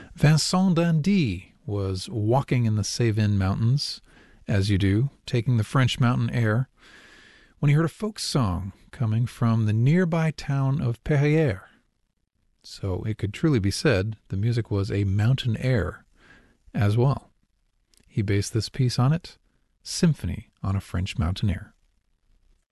Vincent d'Indy was walking in the Cévennes mountains, as you do, taking the French mountain air, when he heard a folk song coming from the nearby town of Perrières. So it could truly be said the music was a mountain air as well. He based this piece on it, Symphony on a French Mountain Air.